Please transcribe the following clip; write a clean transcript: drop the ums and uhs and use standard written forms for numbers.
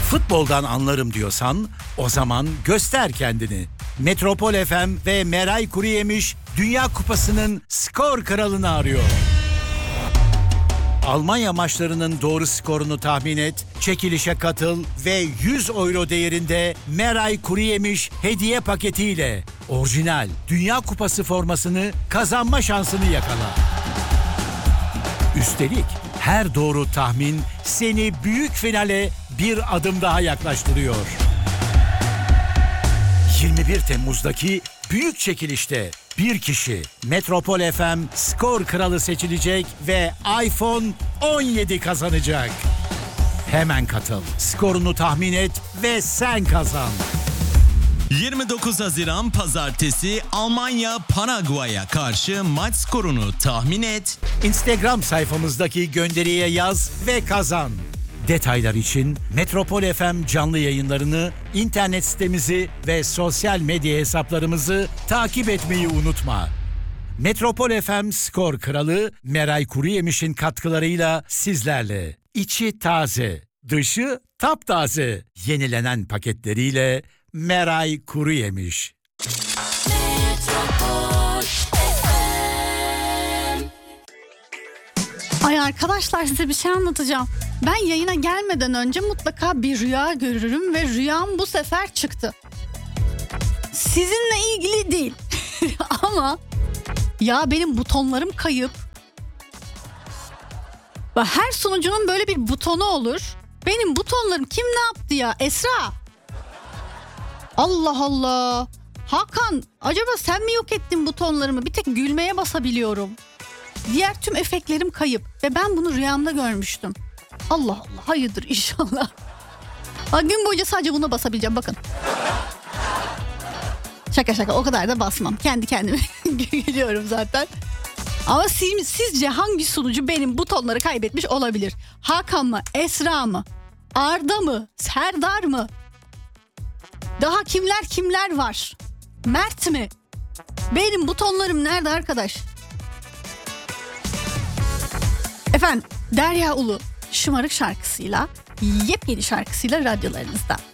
Futboldan anlarım diyorsan o zaman göster kendini. Metropol FM ve Meray Kuruyemiş Dünya Kupası'nın skor kralını arıyor. Almanya maçlarının doğru skorunu tahmin et, çekilişe katıl ve 100 euro değerinde Meray Kuruyemiş hediye paketiyle orijinal Dünya Kupası formasını kazanma şansını yakala. Üstelik her doğru tahmin seni büyük finale bir adım daha yaklaştırıyor. 21 Temmuz'daki büyük çekilişte bir kişi Metropol FM skor kralı seçilecek ve iPhone 17 kazanacak. Hemen katıl, skorunu tahmin et ve sen kazan. 29 Haziran Pazartesi Almanya Paraguay'a karşı maç skorunu tahmin et. Instagram sayfamızdaki gönderiye yaz ve kazan. Detaylar için Metropol FM canlı yayınlarını, internet sitemizi ve sosyal medya hesaplarımızı takip etmeyi unutma. Metropol FM skor kralı Meray Kuruyemiş'in katkılarıyla sizlerle. İçi taze, dışı taptaze. Yenilenen paketleriyle Meray Kuruyemiş. Ay arkadaşlar, size bir şey anlatacağım. Ben yayına gelmeden önce mutlaka bir rüya görürüm ve rüyam bu sefer çıktı. Sizinle ilgili değil. Ama ya benim butonlarım kayıp. Ve her sunucunun böyle bir butonu olur. Benim butonlarım kim ne yaptı ya? Esra. Allah Allah. Hakan, acaba sen mi yok ettin butonlarımı? Bir tek gülmeye basabiliyorum. Diğer tüm efektlerim kayıp ve ben bunu rüyamda görmüştüm. Allah Allah, hayırdır inşallah. Gün boyunca sadece buna basabileceğim, bakın. Şaka o kadar da basmam. Kendi kendime gülüyorum zaten. Ama sizce hangi sunucu benim butonları kaybetmiş olabilir? Hakan mı? Esra mı? Arda mı? Serdar mı? Daha kimler var? Mert mi? Benim butonlarım nerede arkadaş? Efendim, Derya Ulu şımarık şarkısıyla, yepyeni şarkısıyla radyolarınızda.